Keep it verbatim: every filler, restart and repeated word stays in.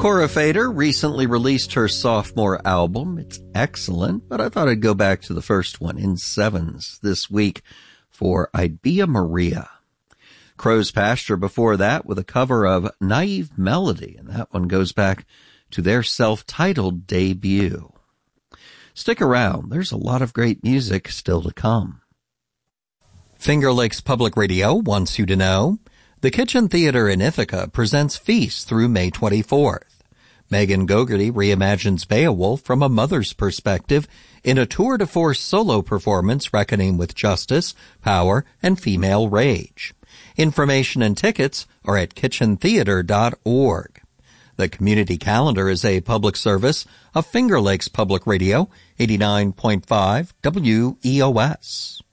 Cora Fader recently released her sophomore album. It's excellent, but I thought I'd go back to the first one, In Sevens, this week for I'd Be a Maria. Crow's Pasture before that with a cover of Naive Melody, and that one goes back to their self-titled debut. Stick around, there's a lot of great music still to come. Finger Lakes Public Radio wants you to know the Kitchen Theater in Ithaca presents Feast through May twenty-fourth. Megan Gogarty reimagines Beowulf from a mother's perspective in a tour-de-force solo performance reckoning with justice, power, and female rage. Information and tickets are at kitchen theater dot org. The community calendar is a public service of Finger Lakes Public Radio, eighty-nine point five W E O S.